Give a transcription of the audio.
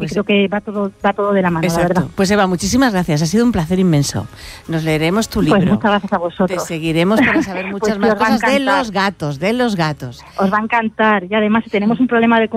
y creo que va todo de la mano, exacto. la verdad. Pues Eva, muchísimas gracias, ha sido un placer inmenso. Nos leeremos tu libro. Pues muchas gracias a vosotros. Te seguiremos para saber muchas Pues más os va a cosas de encantar. los gatos. Os va a encantar, y además si tenemos un problema de